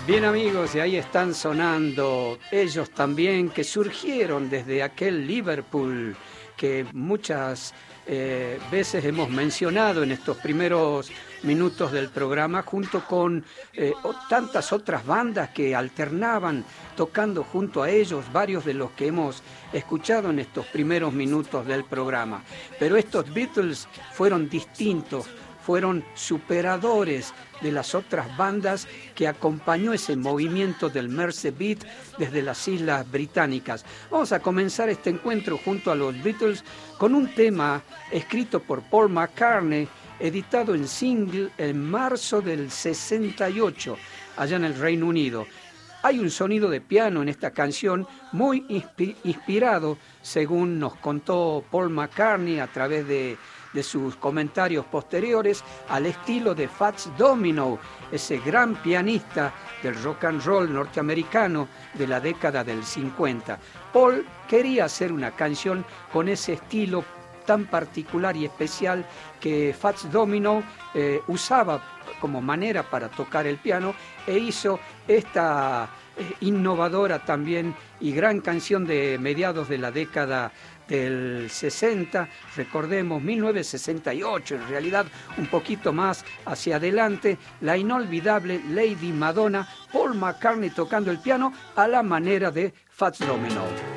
Bien amigos, y ahí están sonando ellos también que surgieron desde aquel Liverpool que muchas veces hemos mencionado en estos primeros minutos del programa, junto con tantas otras bandas que alternaban tocando junto a ellos, varios de los que hemos escuchado en estos primeros minutos del programa. Pero estos Beatles fueron distintos, fueron superadores de las otras bandas que acompañó ese movimiento del Mersey Beat desde las Islas Británicas. Vamos a comenzar este encuentro junto a los Beatles con un tema escrito por Paul McCartney, editado en single en marzo del 68, allá en el Reino Unido. Hay un sonido de piano en esta canción muy inspirado, según nos contó Paul McCartney a través de sus comentarios posteriores, al estilo de Fats Domino, ese gran pianista del rock and roll norteamericano de la década del 50. Paul quería hacer una canción con ese estilo tan particular y especial que Fats Domino usaba como manera para tocar el piano, e hizo esta innovadora también y gran canción de mediados de la década del 60, recordemos 1968, en realidad un poquito más hacia adelante, la inolvidable Lady Madonna, Paul McCartney tocando el piano a la manera de Fats Domino.